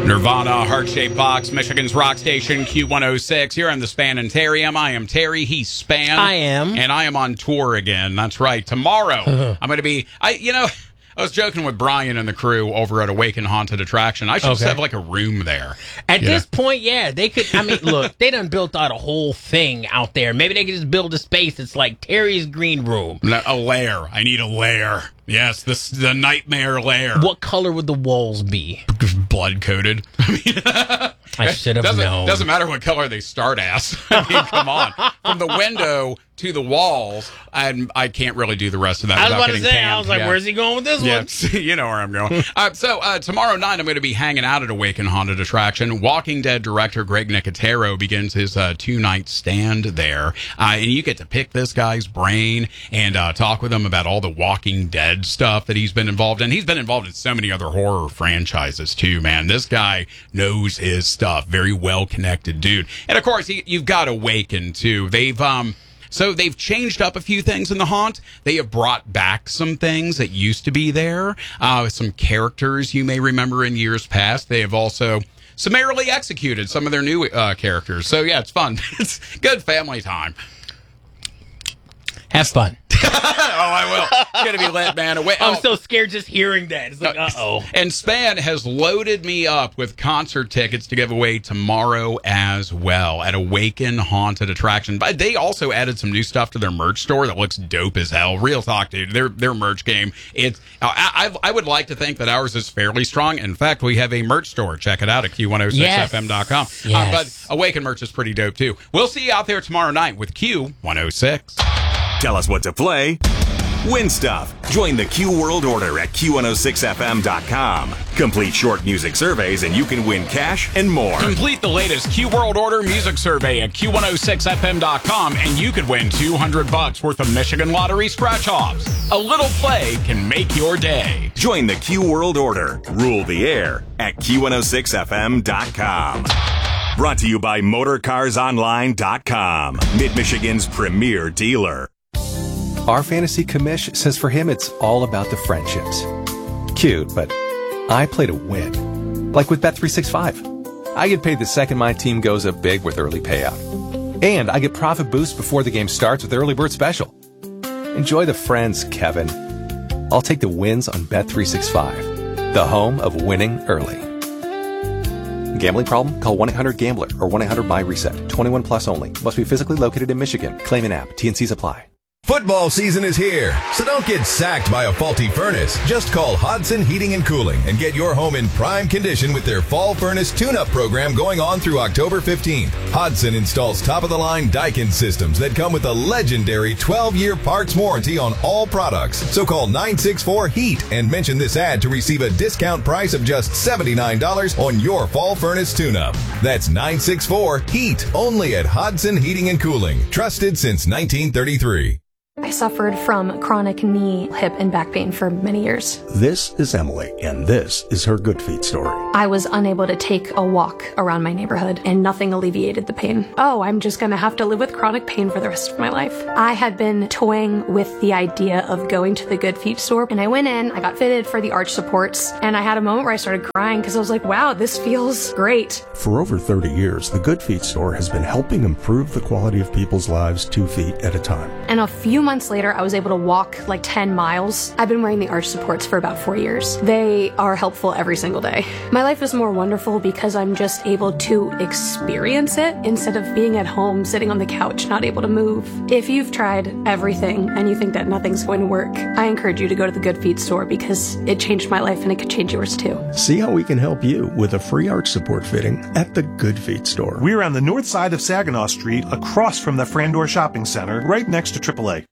Nirvana, Heart-Shaped Box, Michigan's rock station, Q106. Here on the Span and Terry. I am Terry. He's Span. I am. And I am on tour again. That's right. Tomorrow, I'm going to be... I was joking with Brian and the crew over at Awaken Haunted Attraction. I should just have like a room there. At this point, yeah, they could. I mean, look, they done built out a whole thing out there. Maybe they could just build a space that's like Terry's green room. A lair. I need a lair. Yes, the nightmare lair. What color would the walls be? Blood coated. I should have known. Doesn't matter what color they start as. I mean, come on. From the window to the walls, and I can't really do the rest of that. I was about to getting say, canned. I was like, where's he going with this one? You know where I'm going. So tomorrow night, I'm going to be hanging out at Awaken Haunted Attraction. Walking Dead director Greg Nicotero begins his 2-night stand there. And you get to pick this guy's brain and talk with him about all the Walking Dead stuff that he's been involved in. He's been involved in so many other horror franchises, too, man. This guy knows his stuff. Very well-connected dude. And, of course, you've got Awaken, too. They've changed up a few things in the haunt. They have brought back some things that used to be there. Some characters you may remember in years past. They have also summarily executed some of their new characters. So, yeah, it's fun. It's good family time. Have fun. I will. It's going to be lit, man. I'm so scared just hearing that. It's like, uh-oh. And Span has loaded me up with concert tickets to give away tomorrow as well at Awaken Haunted Attraction. But they also added some new stuff to their merch store that looks dope as hell. Real talk, dude. Their merch game. I would like to think that ours is fairly strong. In fact, we have a merch store. Check it out at Q106fm.com. Yes. But Awaken merch is pretty dope, too. We'll see you out there tomorrow night with Q106. Tell us what to play. Win stuff. Join the Q World Order at Q106fm.com. Complete short music surveys and you can win cash and more. Complete the latest Q World Order music survey at Q106fm.com and you could win $200 worth of Michigan Lottery scratch-offs. A little play can make your day. Join the Q World Order. Rule the air at Q106fm.com. Brought to you by MotorCarsOnline.com, Mid-Michigan's premier dealer. Our fantasy commish says for him it's all about the friendships. Cute, but I play to win. Like with Bet365. I get paid the second my team goes up big with early payout. And I get profit boost before the game starts with Early Bird Special. Enjoy the friends, Kevin. I'll take the wins on Bet365, the home of winning early. Gambling problem? Call 1-800-GAMBLER or 1-800-MY-RESET. 21 plus only. Must be physically located in Michigan. Claim an app. T&Cs apply. Football season is here, so don't get sacked by a faulty furnace. Just call Hodson Heating and Cooling and get your home in prime condition with their Fall Furnace Tune-Up program going on through October 15th. Hodson installs top-of-the-line Daikin systems that come with a legendary 12-year parts warranty on all products. So call 964-HEAT and mention this ad to receive a discount price of just $79 on your Fall Furnace Tune-Up. That's 964-HEAT, only at Hodson Heating and Cooling. Trusted since 1933. I suffered from chronic knee, hip, and back pain for many years. This is Emily, and this is her Good Feet story. I was unable to take a walk around my neighborhood, and nothing alleviated the pain. Oh, I'm just going to have to live with chronic pain for the rest of my life. I had been toying with the idea of going to the Good Feet store, and I went in, I got fitted for the arch supports, and I had a moment where I started crying because I was like, wow, this feels great. For over 30 years, the Good Feet store has been helping improve the quality of people's lives 2 feet at a time. And a few months later, I was able to walk like 10 miles. I've been wearing the arch supports for about 4 years. They are helpful every single day. My life is more wonderful because I'm just able to experience it instead of being at home, sitting on the couch, not able to move. If you've tried everything and you think that nothing's going to work, I encourage you to go to the Good Feet store because it changed my life and it could change yours too. See how we can help you with a free arch support fitting at the Good Feet store. We're on the north side of Saginaw Street, across from the Frandor Shopping Center, right next to AAA.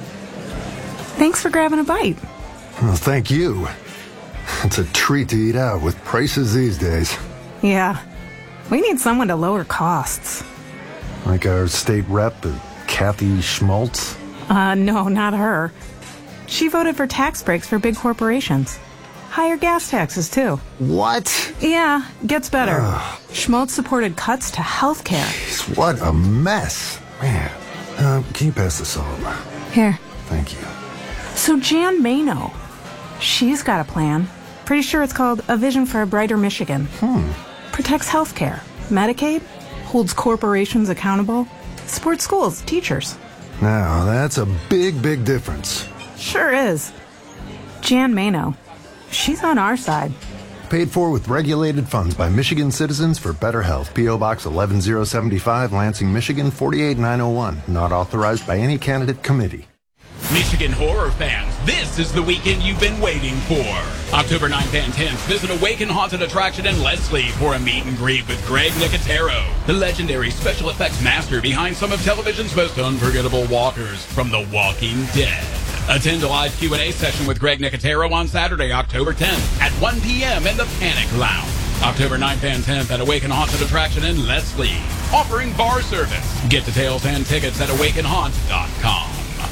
Thanks for grabbing a bite. Well, thank you. It's a treat to eat out with prices these days. Yeah. We need someone to lower costs. Like our state rep, Kathy Schmaltz? No, not her. She voted for tax breaks for big corporations. Higher gas taxes, too. What? Yeah, gets better. Schmaltz supported cuts to health care. Jeez, what a mess. Man, can you pass this over? Here. Thank you. So Jan Mayno, she's got a plan. Pretty sure it's called A Vision for a Brighter Michigan. protects healthcare, Medicaid, holds corporations accountable, supports schools, teachers. Now, that's a big, big difference. Sure is. Jan Mano. She's on our side. Paid for with regulated funds by Michigan Citizens for Better Health. P.O. Box 11075, Lansing, Michigan 48901. Not authorized by any candidate committee. Michigan horror fans, this is the weekend you've been waiting for. October 9th and 10th, visit Awaken Haunted Attraction in Leslie for a meet and greet with Greg Nicotero, the legendary special effects master behind some of television's most unforgettable walkers from The Walking Dead. Attend a live Q&A session with Greg Nicotero on Saturday, October 10th at 1 p.m. in the Panic Lounge. October 9th and 10th at Awaken Haunted Attraction in Leslie, offering bar service. Get details and tickets at awakenhaunt.com.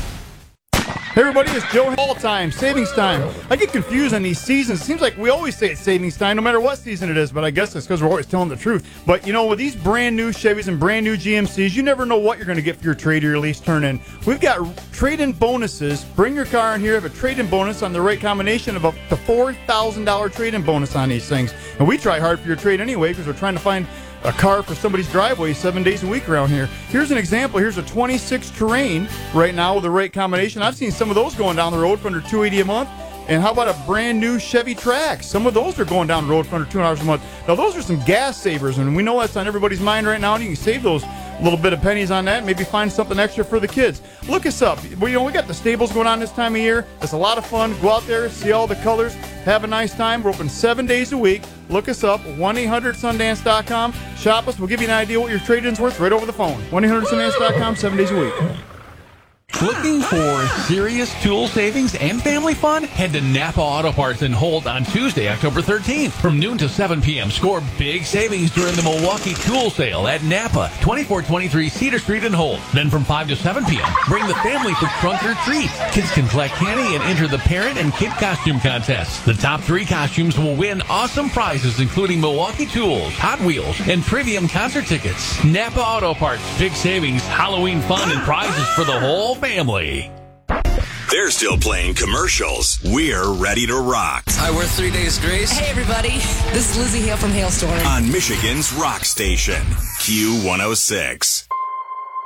Hey everybody, it's Joe. All time, savings time. I get confused on these seasons. It seems like we always say it's savings time no matter what season it is, but I guess it's because we're always telling the truth. But you know, with these brand new Chevys and brand new GMCs, you never know what you're going to get for your trade or your lease turn in. We've got trade-in bonuses. Bring your car in here, have a trade-in bonus on the right combination of up to $4,000 trade-in bonus on these things. And we try hard for your trade anyway because we're trying to find a car for somebody's driveway 7 days a week around here. Here's an example. Here's a 26 Terrain right now with the right combination. I've seen some of those going down the road for under $280 a month. And how about a brand new Chevy Trax? Some of those are going down the road for under $200 a month. Now, those are some gas savers, and we know that's on everybody's mind right now, and you can save those little bit of pennies on that, maybe find something extra for the kids. Look us up. We got the stables going on this time of year. It's a lot of fun. Go out there, see all the colors, have a nice time. We're open 7 days a week. Look us up, 1-800-Sundance.com. Shop us. We'll give you an idea what your trade-in's worth right over the phone. 1-800-Sundance.com, 7 days a week. Looking for serious tool savings and family fun? Head to Napa Auto Parts in Holt on Tuesday, October 13th. From noon to 7 p.m., score big savings during the Milwaukee Tool Sale at Napa, 2423 Cedar Street in Holt. Then from 5 to 7 p.m., bring the family for trunk or treat. Kids can collect candy and enter the parent and kid costume contest. The top 3 costumes will win awesome prizes, including Milwaukee Tools, Hot Wheels, and Trivium concert tickets. Napa Auto Parts, big savings, Halloween fun, and prizes for the whole family. They're still playing commercials. We're ready to rock. Hi, we're 3 Days Grace. Hey, everybody. This is Lizzie Hale from Hailstorm. On Michigan's rock station, Q106.